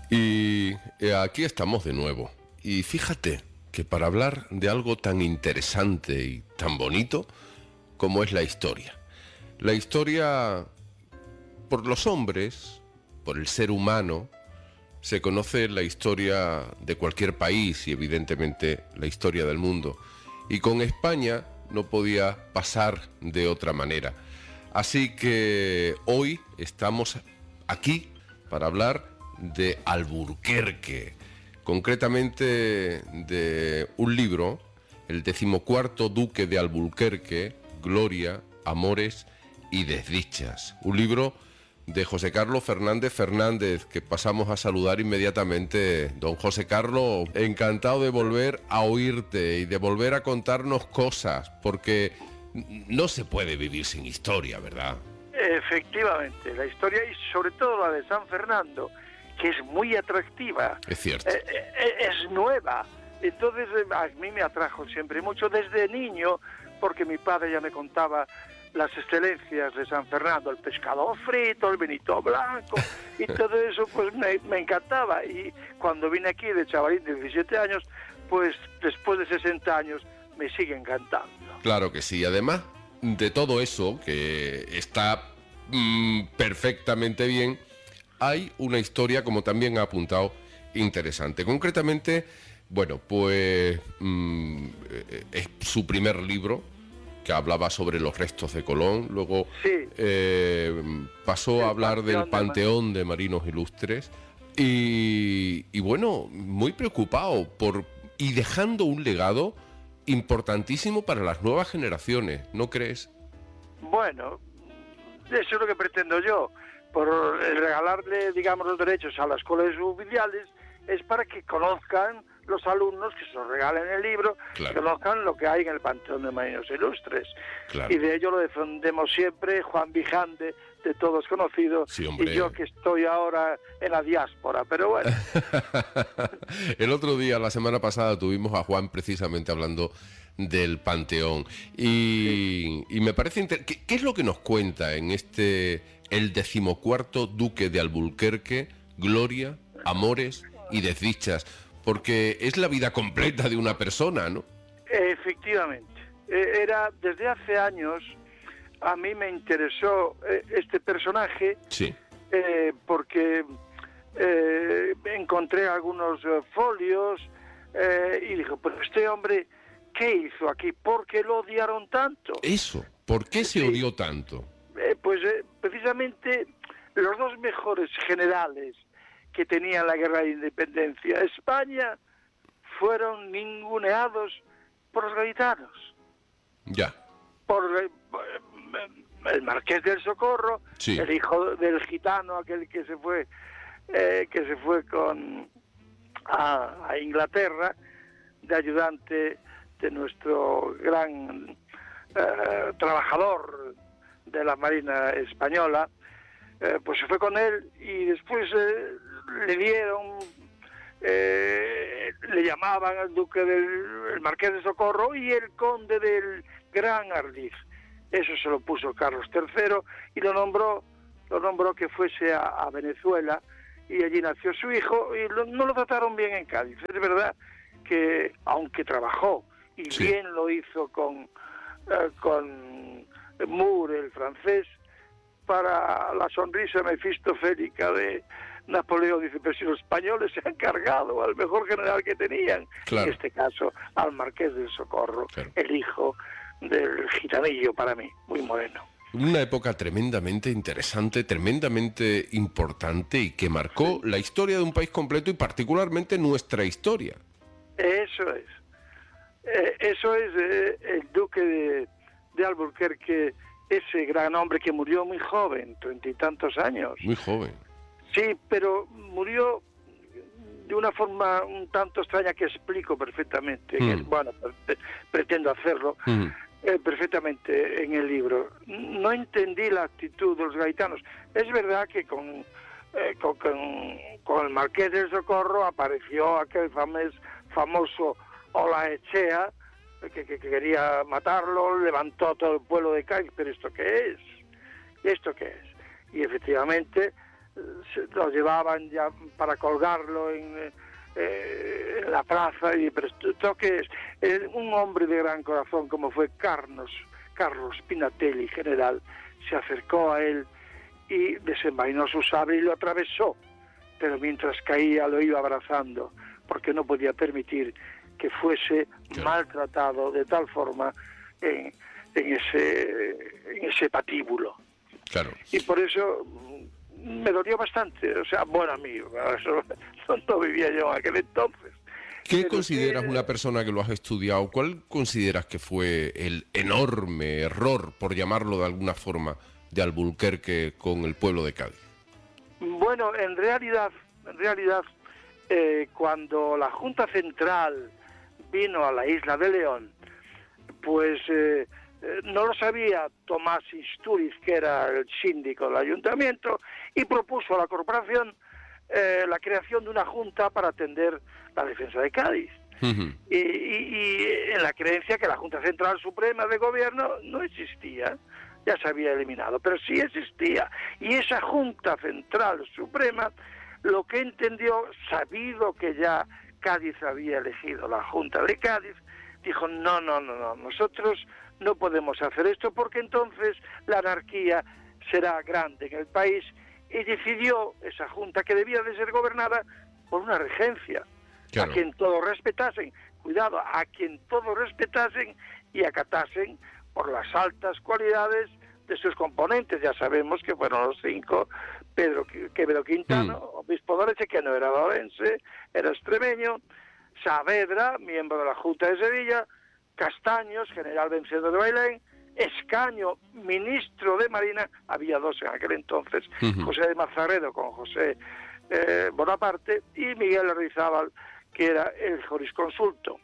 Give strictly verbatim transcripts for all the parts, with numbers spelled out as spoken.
Y eh, aquí estamos de nuevo. Y fíjate que para hablar de algo tan interesante y tan bonito como es la historia. La historia, por los hombres, por el ser humano, se conoce la historia de cualquier país y evidentemente la historia del mundo. Y con España no podía pasar de otra manera. Así que hoy estamos aquí para hablar de Alburquerque, concretamente de un libro, el decimocuarto duque de Alburquerque, Gloria, Amores y Desdichas. Un libro de José Carlos Fernández Fernández, que pasamos a saludar inmediatamente. Don José Carlos, encantado de volver a oírte y de volver a contarnos cosas, porque no se puede vivir sin historia, ¿verdad? Efectivamente, la historia y sobre todo la de San Fernando, que es muy atractiva. Es cierto. Eh, eh, es nueva. Entonces a mí me atrajo siempre mucho desde niño, porque mi padre ya me contaba las excelencias de San Fernando, el pescado frito, el vinito blanco, y todo eso pues me, me encantaba. Y cuando vine aquí de chavalín de diecisiete años, pues después de sesenta años me sigue encantando. Claro que sí, además de todo eso, que está mmm, perfectamente bien, hay una historia, como también ha apuntado, interesante. Concretamente, bueno, pues mmm, es su primer libro, que hablaba sobre los restos de Colón, luego sí. eh, pasó El a hablar panteón del Panteón de, de Marinos Ilustres, y, y bueno, muy preocupado por y dejando un legado importantísimo para las nuevas generaciones, ¿no crees? Bueno, eso es lo que pretendo yo. Por regalarle, digamos, los derechos a las escuelas oficiales es para que conozcan los alumnos, que se los regalen el libro, claro, que conozcan lo que hay en el Panteón de Marinos Ilustres. Claro. Y de ello lo defendemos siempre, Juan Vijande, de todos conocidos, sí, y yo que estoy ahora en la diáspora, pero bueno. El otro día, la semana pasada, tuvimos a Juan precisamente hablando del Panteón. Y, sí. y me parece... Inter... ¿Qué, ¿Qué es lo que nos cuenta en este, el decimocuarto duque de Alburquerque, Gloria, Amores y Desdichas? Porque es la vida completa de una persona, ¿no? Efectivamente. Era, desde hace años, a mí me interesó eh, este personaje, sí. eh, porque eh, encontré algunos eh, folios eh, y dijo, pero este hombre, ¿qué hizo aquí? ¿Por qué lo odiaron tanto? Eso, ¿por qué se sí. odió tanto? Eh, pues eh, precisamente los dos mejores generales que tenía la guerra de independencia, España, fueron ninguneados por los gaditanos. Ya. Por, por el Marqués del Socorro, sí. el hijo del gitano, aquel que se fue, eh, que se fue con a, a Inglaterra, de ayudante de nuestro gran eh, trabajador de la Marina Española, eh, pues se fue con él y después eh, le dieron, eh, le llamaban al duque del el Marqués de Socorro y el conde del Gran Ardiz. Eso se lo puso Carlos tercero y lo nombró, lo nombró que fuese a, a Venezuela, y allí nació su hijo y lo, no lo trataron bien en Cádiz. Es verdad que aunque trabajó y sí. bien lo hizo con, eh, con Moore, el francés, para la sonrisa mefistofélica de Napoleón, dice, pero si los españoles se han cargado al mejor general que tenían, claro. en este caso al Marqués del Socorro, claro. el hijo del gitanillo, para mí, muy moreno. Una época tremendamente interesante, tremendamente importante y que marcó sí. la historia de un país completo y particularmente nuestra historia. Eso es. Eh, eso es eh, el duque de, de Alburquerque, ese gran hombre que murió muy joven, treinta y tantos años. Muy joven. Sí, pero murió de una forma un tanto extraña que explico perfectamente. Mm. Que, bueno, pre- pretendo hacerlo mm. eh, perfectamente en el libro. No entendí la actitud de los gaditanos. Es verdad que con, eh, con, con, con el Marqués del Socorro apareció aquel fames, famoso Olaechea, Que, que, que quería matarlo, levantó todo el pueblo de Cádiz, pero ¿esto qué es? ¿Esto qué es? Y efectivamente se, lo llevaban ya para colgarlo en, eh, en la plaza, y pero esto que es, es un hombre de gran corazón como fue Carlos, Carlos Pinatelli, general, se acercó a él y desenvainó su sable y lo atravesó, pero mientras caía lo iba abrazando, porque no podía permitir que fuese claro. maltratado de tal forma en, en ese en ese patíbulo. Claro. Y por eso me dolió bastante, o sea, bueno, a mí, eso, no vivía yo en aquel entonces. ¿Qué Pero consideras que... una persona que lo has estudiado? ¿Cuál consideras que fue el enorme error, por llamarlo de alguna forma, de Alburquerque con el pueblo de Cádiz? Bueno, en realidad, en realidad, eh, cuando la Junta Central vino a la isla de León, pues eh, eh, no lo sabía Tomás Istúriz, que era el síndico del ayuntamiento, y propuso a la corporación eh, la creación de una junta para atender la defensa de Cádiz. Uh-huh. y, y, y en la creencia que la Junta Central Suprema de Gobierno no existía, ya se había eliminado, pero sí existía. Y esa Junta Central Suprema, lo que entendió, sabido que ya Cádiz había elegido la Junta de Cádiz, dijo, no, no, no, no, nosotros no podemos hacer esto porque entonces la anarquía será grande en el país, y decidió esa Junta que debía de ser gobernada por una regencia, claro. a quien todos respetasen, cuidado, a quien todos respetasen y acatasen por las altas cualidades de sus componentes. Ya sabemos que fueron los cinco: Pedro Quevedo Quintano, mm. obispo de Orense, que no era de Orense, era extremeño; Saavedra, miembro de la Junta de Sevilla; Castaños, general vencedor de Bailén; Escaño, ministro de Marina, había dos en aquel entonces, uh-huh. José de Mazarredo con José eh, Bonaparte; y Miguel Rizábal, que era el jurisconsulto.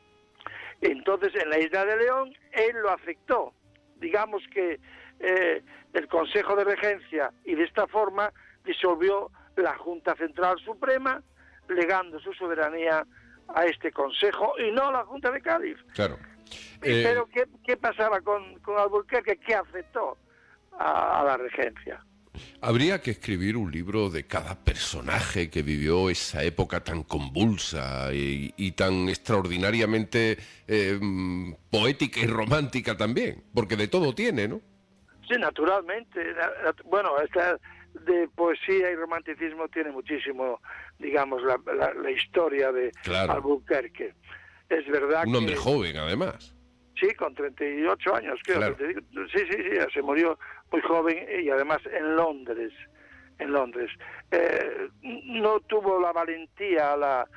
Entonces, en la isla de León, él lo aceptó. Digamos que eh, el Consejo de Regencia, y de esta forma disolvió la Junta Central Suprema, legando su soberanía a este Consejo y no a la Junta de Cádiz. Claro. Eh... Pero ¿qué, qué pasaba con, con Alburquerque? Que aceptó a, a la regencia. Habría que escribir un libro de cada personaje que vivió esa época tan convulsa y, y tan extraordinariamente eh, poética y romántica también, porque de todo tiene, ¿no? Sí, naturalmente. Bueno, esta de poesía y romanticismo tiene muchísimo, digamos, la, la, la historia de claro. Alburquerque. Es verdad un que... hombre joven, además. Sí, con treinta y ocho años, creo. Claro. Que te digo. Sí, sí, sí, se murió muy joven, y además en Londres. En Londres. Eh, no tuvo la valentía, la,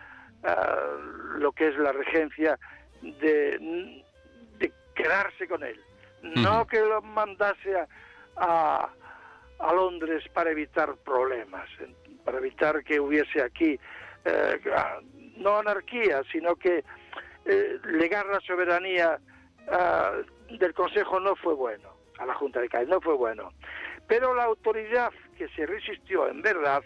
uh, lo que es la regencia, de, de quedarse con él. Uh-huh. No que lo mandase a, a, a Londres para evitar problemas, para evitar que hubiese aquí, eh, no anarquía, sino que eh, legar la soberanía uh, del Consejo no fue bueno, a la Junta de Cádiz no fue bueno. Pero la autoridad que se resistió en verdad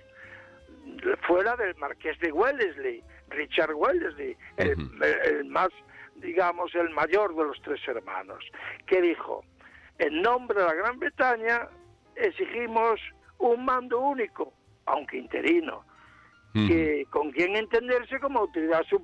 fue la del Marqués de Wellesley, Richard Wellesley, el, uh-huh. el, el más, digamos, el mayor de los tres hermanos, que dijo, en nombre de la Gran Bretaña exigimos un mando único, aunque interino, uh-huh. que con quien entenderse como autoridad